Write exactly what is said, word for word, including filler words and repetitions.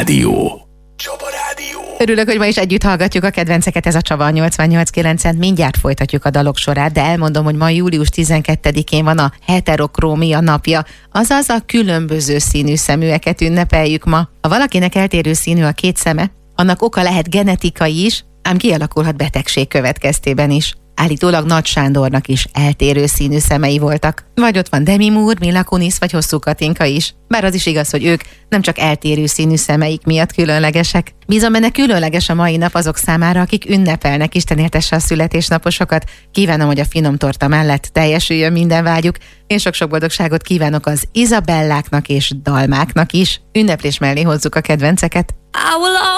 Rádió. Csaba Rádió. Örülök, hogy ma is együtt hallgatjuk a kedvenceket, ez a Csaba nyolcvannyolc kilenc. Mindjárt folytatjuk a dalok sorát, de elmondom, hogy ma július tizenkettedikén van a heterokrómia napja, azaz a különböző színű szeműeket ünnepeljük ma. Ha valakinek eltérő színű a két szeme, annak oka lehet genetikai is, ám kialakulhat betegség következtében is. Állítólag Nagy Sándornak is eltérő színű szemei voltak. Vagy ott van Demi Moore, Mila Kunis vagy Hosszú Katinka is. Bár az is igaz, hogy ők nem csak eltérő színű szemeik miatt különlegesek. Bízom benne, különleges a mai nap azok számára, akik ünnepelnek. Isten éltesse a születésnaposokat. Kívánom, hogy a finom torta mellett teljesüljön minden vágyuk. Én sok-sok boldogságot kívánok az Izabelláknak és Dalmáknak is. Ünneplés mellé hozzuk a kedvenceket.